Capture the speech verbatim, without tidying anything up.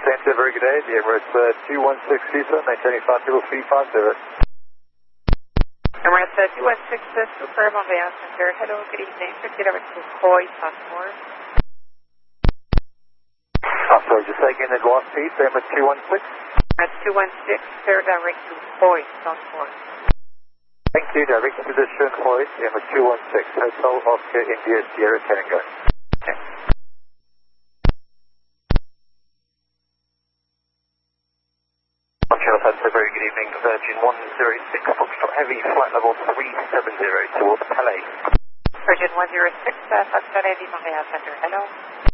Center, very good day. The Emirates uh, two one six Cesar, maintaining flight level three five zero. Emirates uh, two one six Super Montreal Center, hello, good evening. Proceed over to Hoy, Baltimore. I'm sorry, just taking the last piece, Emirates two one six. Emirates two one six, clear direct to Hoy, Baltimore. Thank you, direct position, Hoy, Emirates two one six, Hotel Oscar India Sierra Tango. Okay. Montreal Center, very good evening. Virgin one zero six, Foxtrot Heavy, flight level three seven zero towards Calais. Virgin one zero six, uh, Foxtrot Heavy, Montreal Center, hello.